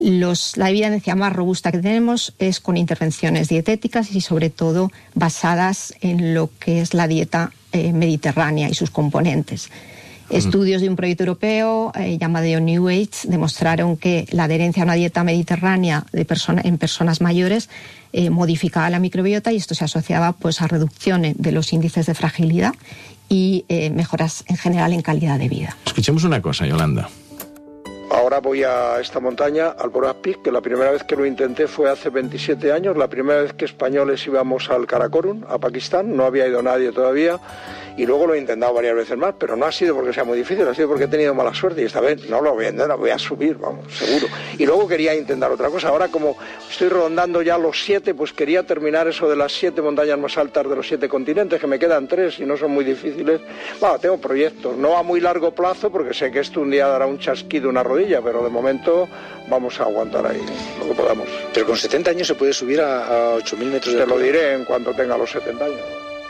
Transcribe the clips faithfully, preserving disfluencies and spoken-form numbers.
Los, la evidencia más robusta que tenemos es con intervenciones dietéticas y sobre todo basadas en lo que es la dieta eh, mediterránea y sus componentes. Mm. Estudios de un proyecto europeo eh, llamado New Age demostraron que la adherencia a una dieta mediterránea de persona, en personas mayores eh, modificaba la microbiota y esto se asociaba pues, a reducciones de los índices de fragilidad y eh, mejoras en general en calidad de vida. Escuchemos una cosa, Yolanda. Ahora voy a esta montaña, al Borak Peak, que la primera vez que lo intenté fue hace veintisiete años, la primera vez que españoles íbamos al Karakorum, a Pakistán, no había ido nadie todavía, y luego lo he intentado varias veces más, pero no ha sido porque sea muy difícil, ha sido porque he tenido mala suerte, y esta vez no lo voy a intentar, lo voy a subir, vamos, seguro. Y luego quería intentar otra cosa, ahora como estoy rondando ya los siete, pues quería terminar eso de las siete montañas más altas de los siete continentes, que me quedan tres y no son muy difíciles. Bueno, tengo proyectos, no a muy largo plazo, porque sé que esto un día dará un chasquido, una rodilla, pero de momento vamos a aguantar ahí lo que podamos. Pero con setenta años se puede subir a, a ocho mil metros de Te altura. lo diré en cuanto tenga los setenta años.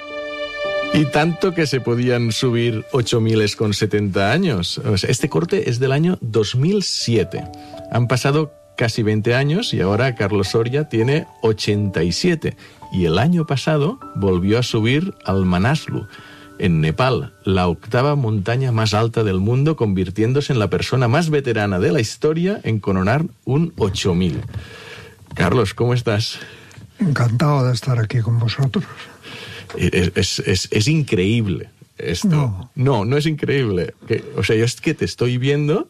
Y tanto que se podían subir ocho mil con setenta años. O sea, este corte es del año dos mil siete. Han pasado casi veinte años y ahora Carlos Soria tiene ochenta y siete. Y el año pasado volvió a subir al Manaslu, en Nepal, la octava montaña más alta del mundo, convirtiéndose en la persona más veterana de la historia en coronar un ocho mil. Carlos, ¿cómo estás? Encantado de estar aquí con vosotros. Es, es, es, es increíble esto. No. no, no es increíble. Que, o sea, yo es que te estoy viendo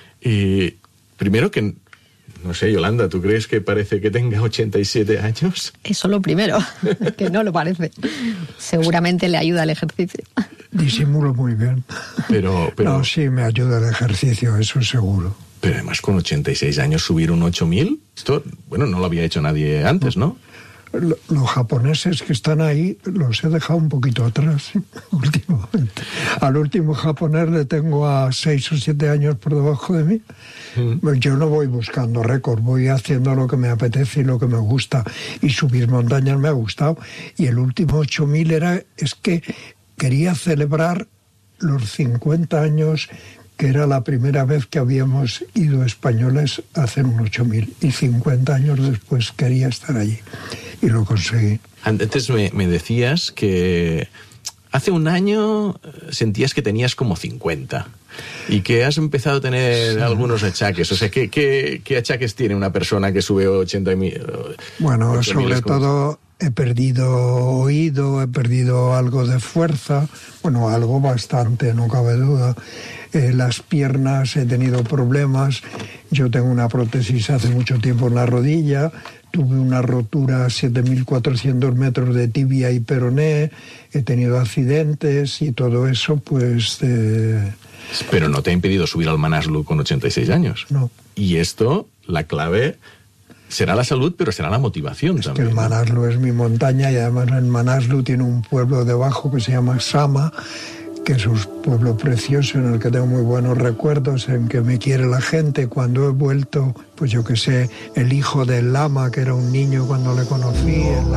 y primero que, no sé, Yolanda, ¿tú crees que parece que tenga ochenta y siete años? Eso lo primero, que no lo parece. Seguramente le ayuda el ejercicio. Disimulo muy bien. Pero, pero, no, sí, me ayuda el ejercicio, eso seguro. Pero además con ochenta y seis años subir un ocho mil, esto, bueno, no lo había hecho nadie antes, ¿no? Los japoneses que están ahí los he dejado un poquito atrás últimamente. Al último japonés le tengo a seis o siete años por debajo de mí. Mm. Yo no voy buscando récord, voy haciendo lo que me apetece y lo que me gusta. Y subir montañas me ha gustado. Y el último ocho mil era, es que quería celebrar los cincuenta años, que era la primera vez que habíamos ido españoles a hacer un ocho mil. Y cincuenta años después quería estar allí. Y lo conseguí. Antes me, me decías que hace un año sentías que tenías como cincuenta y que has empezado a tener sí. algunos achaques. O sea, ¿qué, qué, qué achaques tiene una persona que sube ochenta mil? Bueno, sobre todo he perdido oído, he perdido algo de fuerza, bueno, algo bastante, no cabe duda. Eh, las piernas he tenido problemas, yo tengo una prótesis hace mucho tiempo en la rodilla, tuve una rotura a siete mil cuatrocientos metros de tibia y peroné, he tenido accidentes y todo eso, pues... Eh... Pero no te ha impedido subir al Manaslu con ochenta y seis años. No. Y esto, la clave, será la salud, pero será la motivación es también. Que el Manaslu, ¿no? Es mi montaña y además en Manaslu tiene un pueblo debajo que se llama Sama, que es un pueblo precioso en el que tengo muy buenos recuerdos, en que me quiere la gente. Cuando he vuelto, pues yo que sé, el hijo del lama, que era un niño cuando le conocí, el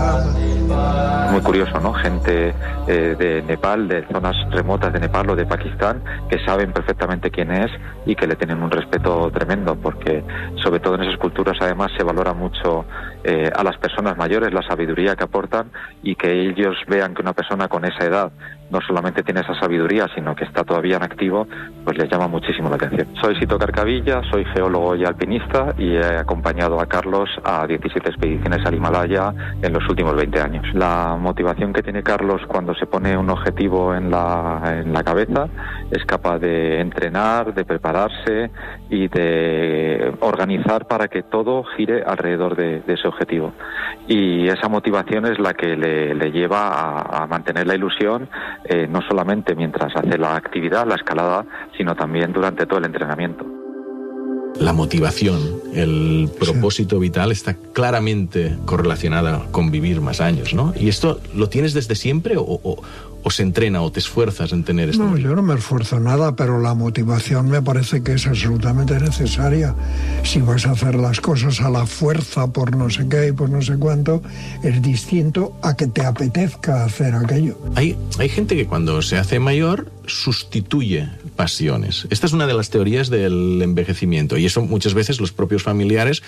lama. Muy curioso, ¿no? Gente eh, de Nepal, de zonas remotas de Nepal o de Pakistán, que saben perfectamente quién es y que le tienen un respeto tremendo, porque sobre todo en esas culturas además se valora mucho eh, a las personas mayores, la sabiduría que aportan, y que ellos vean que una persona con esa edad no solamente tiene esa sabiduría, sino que está todavía en activo, pues les llama muchísimo la atención. Soy Sito Carcavilla, soy geólogo y alpinista y he acompañado a Carlos a diecisiete expediciones al Himalaya en los últimos veinte años. La motivación que tiene Carlos cuando se pone un objetivo en la, en la cabeza es capaz de entrenar, de prepararse y de organizar para que todo gire alrededor de, de ese objetivo. Y esa motivación es la que le, le lleva a, a mantener la ilusión, eh, no solamente mientras hace la actividad, la escalada, sino también durante todo el entrenamiento. La motivación, el propósito sí. vital está claramente correlacionada con vivir más años, ¿no? ¿Y esto lo tienes desde siempre o, o, o se entrena o te esfuerzas en tener esto? No, yo no me esfuerzo nada, pero la motivación me parece que es absolutamente necesaria. Si vas a hacer las cosas a la fuerza por no sé qué y por no sé cuánto, es distinto a que te apetezca hacer aquello. Hay, hay gente que cuando se hace mayor sustituye pasiones. Esta es una de las teorías del envejecimiento y eso muchas veces los propios familiares